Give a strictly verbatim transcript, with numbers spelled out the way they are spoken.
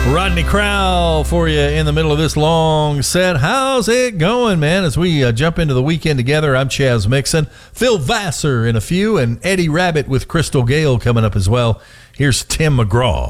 Rodney Crowell for you in the middle of this long set. How's it going, man? As we uh, jump into the weekend together, I'm Chaz Mixon, Phil Vassar in a few, and Eddie Rabbit with Crystal Gale coming up as well. Here's Tim McGraw.